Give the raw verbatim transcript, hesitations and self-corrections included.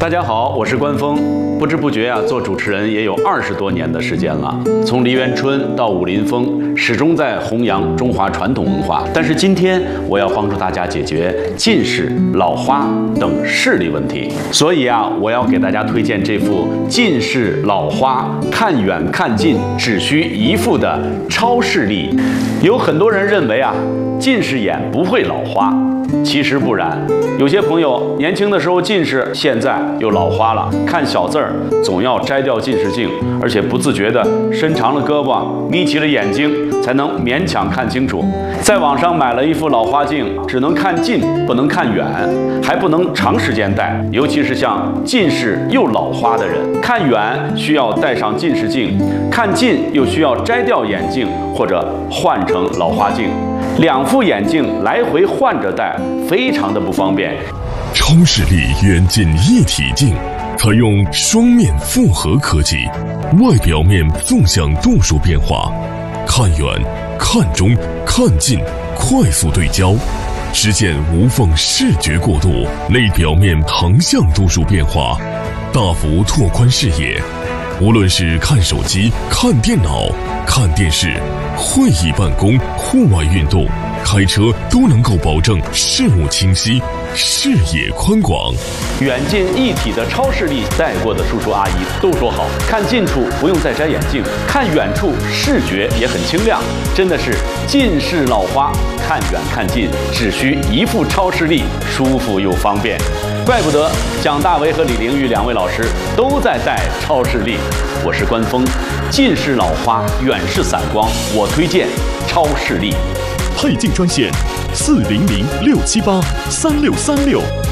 大家好，我是关峰。不知不觉啊，做主持人也有二十多年的时间了。从梨园春到武林风，始终在弘扬中华传统文化。但是今天我要帮助大家解决近视、老花等视力问题。所以啊，我要给大家推荐这副近视老花看远看近只需一副的超视力。有很多人认为啊，近视眼不会老花。其实不然，有些朋友年轻的时候近视，现在又老花了，看小字儿总要摘掉近视镜，而且不自觉地伸长了胳膊，眯起了眼睛，才能勉强看清楚。在网上买了一副老花镜，只能看近，不能看远，还不能长时间戴，尤其是像近视又老花的人，看远需要戴上近视镜，看近又需要摘掉眼镜或者换成老花镜。两副眼镜来回换着戴，非常的不方便。 超视力远近一体镜，采用双面复合科技，外表面纵向度数变化，看远、看中、看近快速对焦，实现无缝视觉过渡；内表面横向度数变化，大幅拓宽视野。无论是看手机、看电脑、看电视、会议办公、户外运动、开车都能够保证视物清晰、视野宽广。 远近一体的超视力，戴过的叔叔阿姨都说好，看近处不用再摘眼镜，看远处视觉也很清亮，真的是近视老花看远看近只需一副超视力，舒服又方便。怪不得蒋大为和李玲玉两位老师都在戴超视力。我是关峰，近视老花远视散光，我推荐超视力。 配镜专线：四零零六七八三六三六。